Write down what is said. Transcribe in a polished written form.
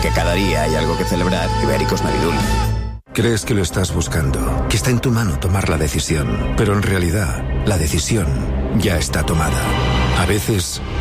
Porque cada día hay algo que celebrar. Ibéricos Navidul. Crees que lo estás buscando, que está en tu mano tomar la decisión, pero en realidad, la decisión ya está tomada. A veces